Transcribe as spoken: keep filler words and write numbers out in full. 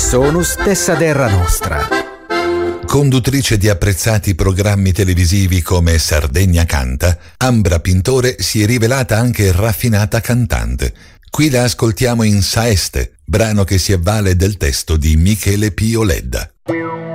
sono stessa terra nostra. Conduttrice di apprezzati programmi televisivi come Sardegna Canta, Ambra Pintore si è rivelata anche raffinata cantante. Qui la ascoltiamo in Saeste, brano che si avvale del testo di Michele Pio Ledda.